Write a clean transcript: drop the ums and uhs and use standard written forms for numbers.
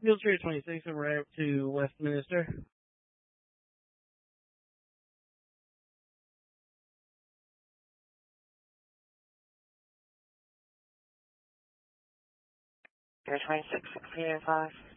Field Trade 26 en route to Westminster. Air 26, 605.